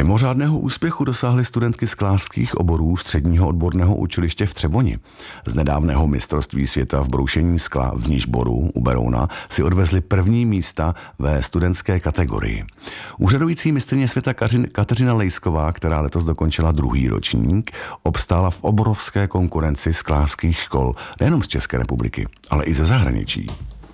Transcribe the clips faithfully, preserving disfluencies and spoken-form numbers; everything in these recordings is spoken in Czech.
Mimořádného úspěchu dosáhly studentky sklářských oborů Středního odborného učiliště v Třeboni. Z nedávného mistrovství světa v broušení skla v Nižboru u Berouna si odvezli první místa ve studentské kategorii. Úřadující mistryně světa Kateřina Lejsková, která letos dokončila druhý ročník, obstála v obrovské konkurenci sklářských škol nejenom z České republiky, ale i ze zahraničí.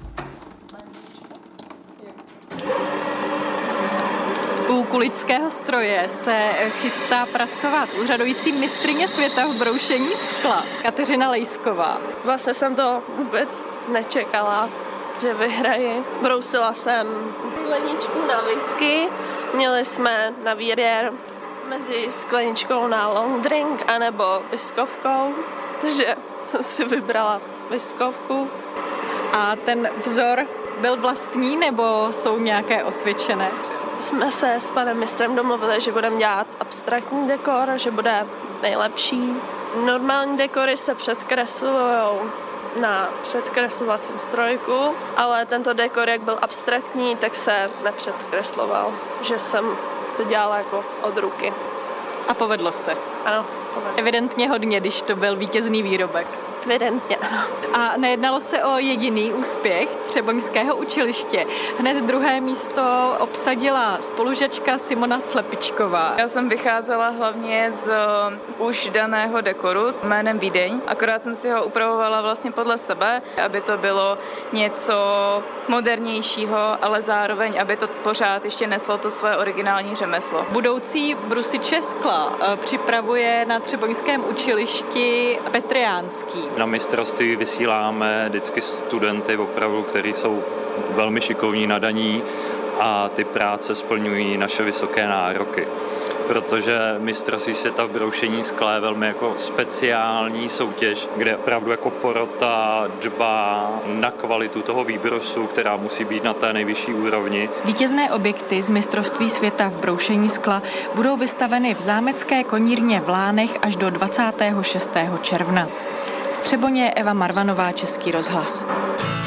U kuličského stroje se chystá pracovat úřadující mistryně světa v broušení skla Kateřina Lejsková. Vlastně jsem to vůbec nečekala, že vyhraji. Brousila jsem skleničku na whisky, měli jsme na výběr mezi skleničkou na long drink anebo whiskovkou, takže jsem si vybrala whiskovku. A ten vzor byl vlastní nebo jsou nějaké osvědčené? Jsme se s panem mistrem domluvili, že budeme dělat abstraktní dekor, že bude nejlepší. Normální dekory se předkreslují na předkreslovacím strojku, ale tento dekor, jak byl abstraktní, tak se nepředkresloval, že jsem to dělala jako od ruky. A povedlo se? Ano, povedlo. Evidentně hodně, když to byl vítězný výrobek. Evidentně, ano. A nejednalo se o jediný úspěch třeboňského učiliště. Hned druhé místo obsadila spolužačka Simona Slepičková. Já jsem vycházela hlavně z už daného dekoru jménem Vídeň, akorát jsem si ho upravovala vlastně podle sebe, aby to bylo něco modernějšího, ale zároveň, aby to pořád ještě neslo to své originální řemeslo. Budoucí brusiče skla připravuje na třeboňském učilišti Petr Jánský. Na mistrovství vysíláme vždycky studenty opravdu, kteří jsou velmi šikovní, nadaní a ty práce splňují naše vysoké nároky. Protože mistrovství světa v broušení skla je velmi jako speciální soutěž, kde opravdu jako porota dbá na kvalitu toho výbrosu, která musí být na té nejvyšší úrovni. Vítězné objekty z mistrovství světa v broušení skla budou vystaveny v zámecké konírně v Lánech až do dvacátého šestého června. Z Třeboně Eva Marvanová, Český rozhlas.